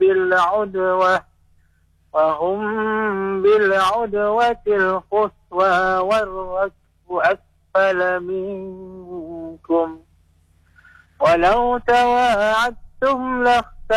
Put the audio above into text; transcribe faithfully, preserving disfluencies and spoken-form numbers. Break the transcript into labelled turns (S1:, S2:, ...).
S1: بالعدوة وهم بالعدوة القصوى والركب أسفل منكم ولو تواعدتم لاختلفتم